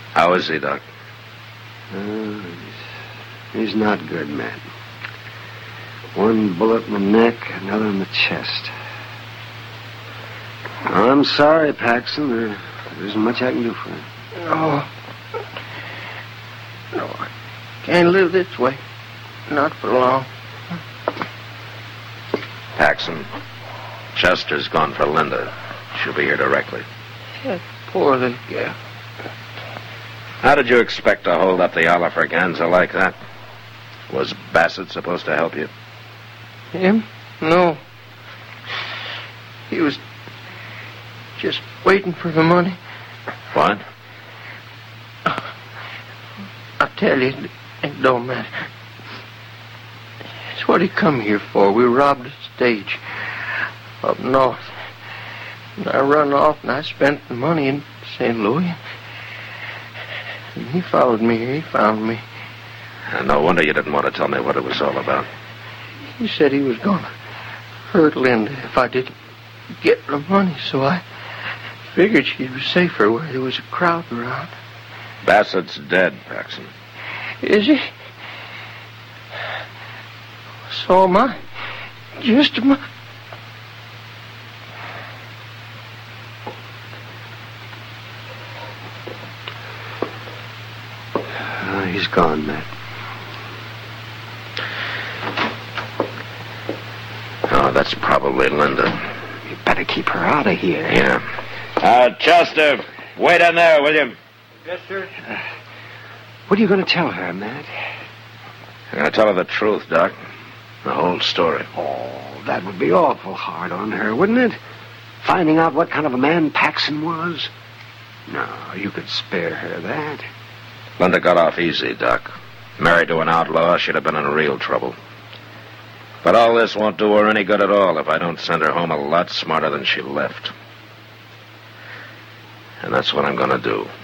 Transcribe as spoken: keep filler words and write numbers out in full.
How is he, Doc? Uh, he's, he's not good, Matt. One bullet in the neck, another in the chest. I'm sorry, Paxton. There, there isn't much I can do for him. No. No, I can't live this way. Not for long. Paxton, Chester's gone for Linda. She'll be here directly. That poor little girl. How did you expect to hold up the Oliver Ganza like that? Was Bassett supposed to help you? Him? No. He was just waiting for the money. What? I tell you, it don't matter. It's what he come here for. We robbed a stage up north. And I run off and I spent the money in Saint Louis. And he followed me here. He found me. And no wonder you didn't want to tell me what it was all about. He said he was going to hurt Linda if I didn't get the money, so I figured she'd be safer where there was a crowd around. Bassett's dead, Paxton. Is he? So am I. Just a minute. Uh, he's gone, Matt. Oh, that's probably Linda. You better keep her out of here. Yeah. Uh, Chester, wait in there, will you? Yes, sir. Uh, what are you going to tell her, Matt? I'm going to tell her the truth, Doc. The whole story. Oh, that would be awful hard on her, wouldn't it? Finding out what kind of a man Paxson was? No, you could spare her that. Linda got off easy, Doc. Married to an outlaw, she'd have been in real trouble. But all this won't do her any good at all if I don't send her home a lot smarter than she left. And that's what I'm going to do.